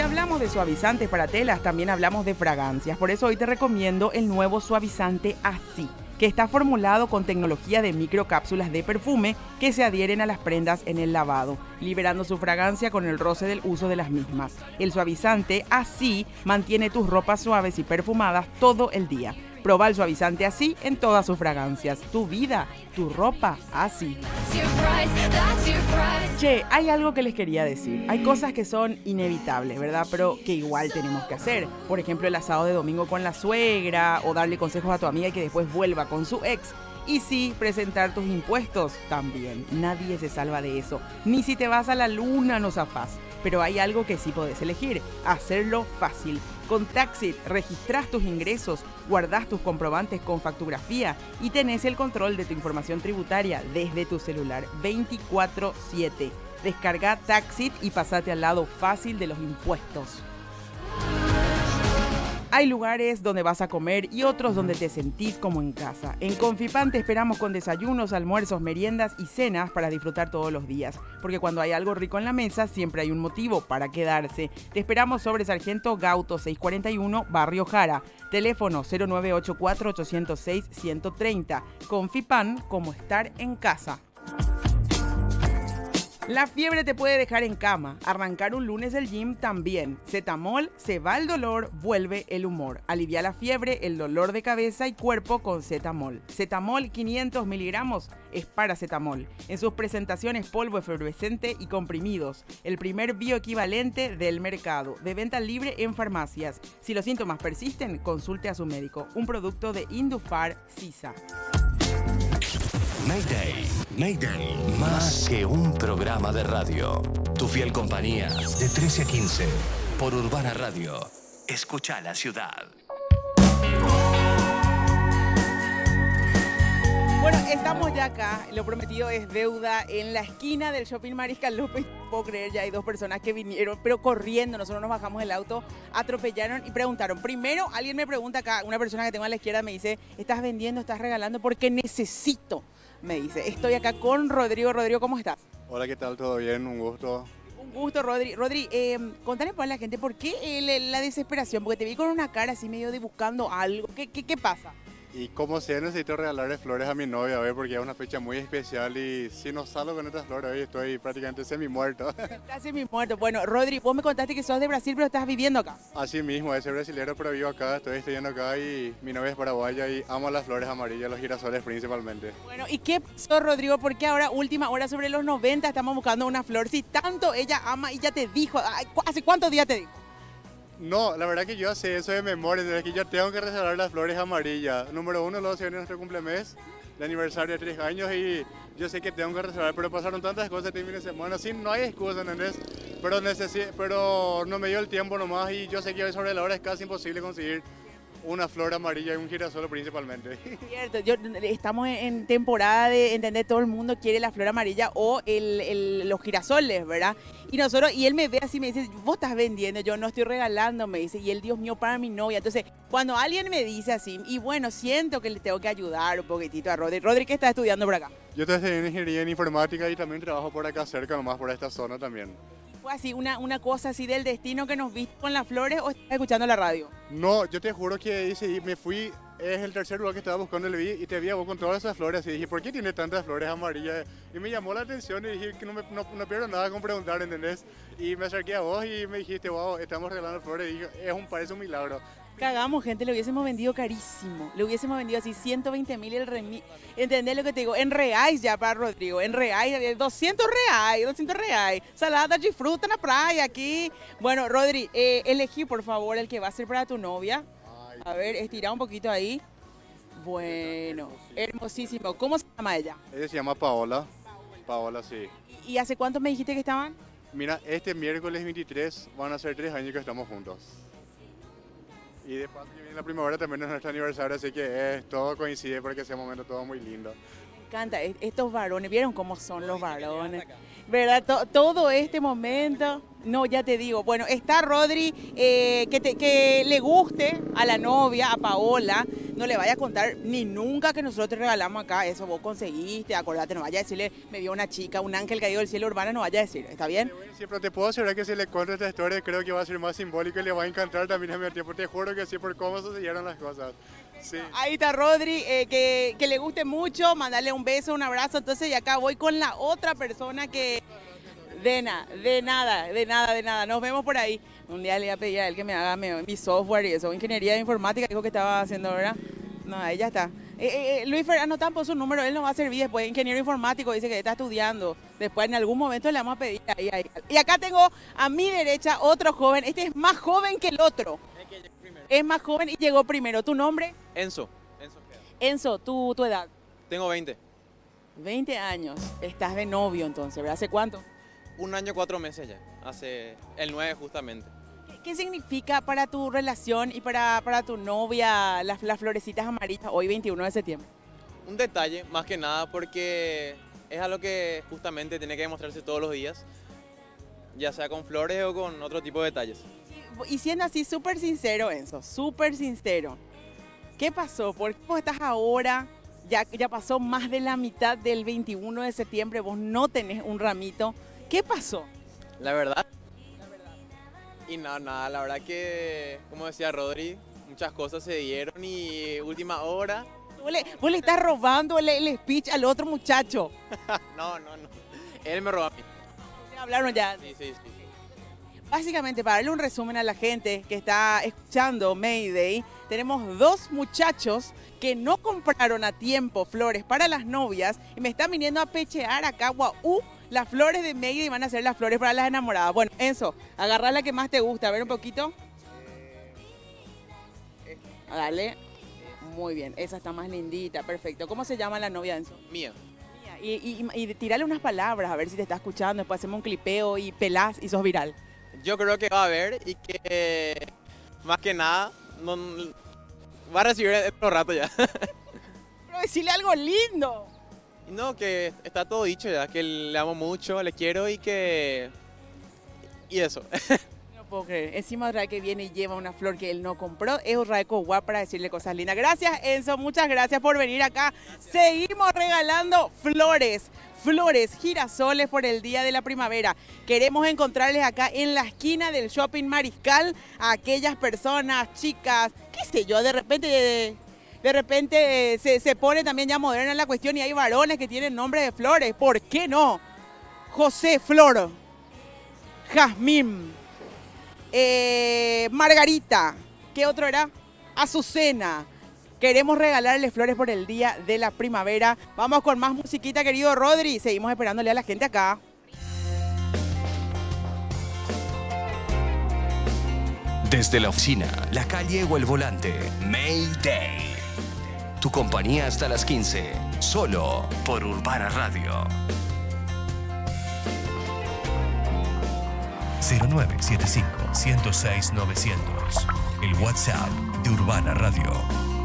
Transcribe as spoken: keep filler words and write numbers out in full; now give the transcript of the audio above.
hablamos de suavizantes para telas, también hablamos de fragancias. Por eso hoy te recomiendo el nuevo suavizante Así, que está formulado con tecnología de microcápsulas de perfume que se adhieren a las prendas en el lavado, liberando su fragancia con el roce del uso de las mismas. El suavizante Así mantiene tus ropas suaves y perfumadas todo el día. Proba el suavizante Así en todas sus fragancias. Tu vida, tu ropa, así. Che, hay algo que les quería decir. Hay cosas que son inevitables, ¿verdad? Pero que igual tenemos que hacer. Por ejemplo, el asado de domingo con la suegra, o darle consejos a tu amiga y que después vuelva con su ex. Y sí, presentar tus impuestos también. Nadie se salva de eso. Ni si te vas a la luna no zafás. Pero hay algo que sí podés elegir. Hacerlo fácil. Con Taxit registrás tus ingresos, guardás tus comprobantes con factografía y tenés el control de tu información tributaria desde tu celular veinticuatro siete. Descarga Taxit y pasate al lado fácil de los impuestos. Hay lugares donde vas a comer y otros donde te sentís como en casa. En Confipan te esperamos con desayunos, almuerzos, meriendas y cenas para disfrutar todos los días. Porque cuando hay algo rico en la mesa, siempre hay un motivo para quedarse. Te esperamos sobre Sargento Gauto seiscientos cuarenta y uno, Barrio Jara. Teléfono cero nueve ocho cuatro, ocho cero seis, uno tres cero. Confipan, como estar en casa. La fiebre te puede dejar en cama. Arrancar un lunes del gym también. Cetamol, se va el dolor, vuelve el humor. Alivia la fiebre, el dolor de cabeza y cuerpo con Cetamol. Cetamol quinientos miligramos es paracetamol. En sus presentaciones polvo efervescente y comprimidos. El primer bioequivalente del mercado. De venta libre en farmacias. Si los síntomas persisten, consulte a su médico. Un producto de Indufar Sisa. Mayday, Mayday, más que un programa de radio. Tu fiel compañía, de trece a quince, por Urbana Radio. Escucha la ciudad. Bueno, estamos ya acá, lo prometido es deuda, en la esquina del Shopping Mariscal López. Puedo creer, ya hay dos personas que vinieron, pero corriendo. Nosotros nos bajamos del auto, atropellaron y preguntaron. Primero, alguien me pregunta acá, una persona que tengo a la izquierda me dice, ¿estás vendiendo, estás regalando? Porque necesito, me dice. Estoy acá con Rodrigo. Rodrigo, ¿cómo estás? Hola, ¿qué tal? ¿Todo bien? Un gusto. Un gusto, Rodri. Rodri, eh, contale para la gente, ¿por qué eh, la desesperación? Porque te vi con una cara así medio de buscando algo. ¿Qué, qué, qué pasa? Y como sea, necesito regalarle flores a mi novia hoy porque es una fecha muy especial y si no salgo con estas flores hoy estoy prácticamente semi muerto. Estás semi muerto. Bueno, Rodri, vos me contaste que sos de Brasil pero estás viviendo acá. Así mismo, ese brasilero pero vivo acá, estoy estudiando acá y mi novia es paraguaya y amo las flores amarillas, los girasoles principalmente. Bueno, ¿y qué pasó, Rodrigo? ¿Por qué ahora, última hora sobre los noventa, estamos buscando una flor? Si tanto ella ama y ya te dijo, ¿hace cuántos días te dijo? No, la verdad que yo sé eso de memoria, es que yo tengo que reservar las flores amarillas. Número uno, luego se viene nuestro cumplemes, el aniversario de tres años y yo sé que tengo que reservar, pero pasaron tantas cosas este fin de semana, sí, no hay excusa, ¿entendés? Pero, necesi- pero no me dio el tiempo nomás y yo sé que hoy sobre la hora es casi imposible conseguir una flor amarilla y un girasol principalmente. Cierto, yo, estamos en temporada de entender, todo el mundo quiere la flor amarilla o el, el, los girasoles, ¿verdad? Y nosotros, y él me ve así, me dice, vos estás vendiendo, yo no estoy regalando, me dice, y él, Dios mío, para mi novia. Entonces, cuando alguien me dice así, y bueno, siento que le tengo que ayudar un poquitito a Rodri. Rodri, ¿qué está estudiando por acá? Yo estoy estudiando ingeniería en informática y también trabajo por acá cerca, nomás por esta zona también. ¿Fue así una, una cosa así del destino que nos viste con las flores o estás escuchando la radio? No, yo te juro que hice y me fui, es el tercer lugar que estaba buscando, le vi y te vi a vos con todas esas flores y dije, ¿por qué tiene tantas flores amarillas? Y me llamó la atención y dije que no, me, no, no pierdo nada con preguntar, ¿entendés? Y me acerqué a vos y me dijiste, wow, estamos regalando flores y dije, es un, parece un milagro. Cagamos, gente, le hubiésemos vendido carísimo. Le hubiésemos vendido así ciento veinte mil el remi. ¿Entendés lo que te digo? En reais ya para Rodrigo. En reais, doscientos reais, doscientos reais. Salada de fruta en la playa aquí. Bueno, Rodri, eh, elegí por favor el que va a ser para tu novia. A ver, estira un poquito ahí. Bueno, hermosísimo. ¿Cómo se llama ella? Ella se llama Paola. Paola, sí. ¿Y hace cuánto me dijiste que estaban? Mira, este miércoles veintitrés van a ser tres años que estamos juntos. Y de paso que viene la primavera también es nuestro aniversario, así que es, todo coincide porque ese momento todo muy lindo. Me encanta, estos varones, ¿vieron cómo son los varones? ¿Verdad? Todo este momento, No, ya te digo. Bueno, está Rodri, eh, que, te, que le guste a la novia, a Paola. No le vaya a contar ni nunca que nosotros te regalamos acá. Eso vos conseguiste, acordate, no vaya a decirle, me vio una chica, un ángel caído del cielo urbano, no vaya a decir, ¿está bien? Sí, pero te puedo asegurar que si le cuento esta historia creo que va a ser más simbólico y le va a encantar también a mi tiempo. Te juro que sí, por cómo sucedieron las cosas. Sí. Ahí está Rodri, eh, que, que le guste mucho, mandarle un beso, un abrazo. Entonces, y acá voy con la otra persona que... De nada, de nada, de nada, de nada. Nos vemos por ahí. Un día le voy a pedir a él que me haga mi, mi software y eso. Ingeniería de informática, dijo que estaba haciendo, ¿verdad? No, ahí ya está. Eh, eh, Luis Fer, no tampoco su número, él nos va a servir después. Ingeniero informático, dice que está estudiando. Después en algún momento le vamos a pedir ahí, ahí. Y acá tengo a mi derecha otro joven. Este es más joven que el otro. Es que llegó primero. Es más joven y llegó primero. ¿Tu nombre? Enzo. Enzo. Enzo, ¿tu, tu edad? Tengo veinte. veinte años. Estás de novio entonces, ¿verdad? ¿Hace cuánto? Un año, cuatro meses ya. Hace el nueve justamente. ¿Qué, qué significa para tu relación y para, para tu novia las, las florecitas amarillas hoy veintiuno de septiembre? Un detalle, más que nada, porque es algo que justamente tiene que demostrarse todos los días, ya sea con flores o con otro tipo de detalles. Y siendo así súper sincero, Enzo, súper sincero, ¿qué pasó? ¿Por qué vos estás ahora? Ya, ya pasó más de la mitad del veintiuno de septiembre, vos no tenés un ramito. ¿Qué pasó? La verdad. Y nada, nada, la verdad que, como decía Rodri, muchas cosas se dieron y última hora. Vos le, vos le estás robando el, el speech al otro muchacho. no, no, no. Él me robó a mí. Hablaron ya. Sí, sí, sí. sí. Básicamente, para darle un resumen a la gente que está escuchando Mayday, tenemos dos muchachos que no compraron a tiempo flores para las novias y me están viniendo a pechear acá, guau, las flores de Mayday y van a ser las flores para las enamoradas. Bueno, Enzo, agarrá la que más te gusta, a ver un poquito. Dale. Muy bien, esa está más lindita, perfecto. ¿Cómo se llama la novia, Enzo? Mía. Y, y, y tirale unas palabras, a ver si te está escuchando, después hacemos un clipeo y pelás y sos viral. Yo creo que va a haber y que más que nada no, va a recibir en otro rato ya. Pero decirle algo lindo. No, que está todo dicho ya, que le amo mucho, le quiero y que... Y eso. No puedo creer. Encima Rae que viene y lleva una flor que él no compró. Es Rae Coguá para decirle cosas lindas. Gracias, Enzo. Muchas gracias por venir acá. Seguimos regalando flores. Flores, girasoles por el Día de la Primavera. Queremos encontrarles acá en la esquina del Shopping Mariscal a aquellas personas, chicas, qué sé yo, de repente... De, de repente se, se pone también ya moderna la cuestión y hay varones que tienen nombre de flores. ¿Por qué no? José Flor, Jazmín, eh, Margarita, ¿qué otro era? Azucena. Queremos regalarles flores por el Día de la Primavera. Vamos con más musiquita, querido Rodri. Seguimos esperándole a la gente acá. Desde la oficina, la calle o el volante, Mayday. Tu compañía hasta las quince, solo por Urbana Radio. cero nueve siete cinco, uno cero seis, novecientos. El WhatsApp de Urbana Radio.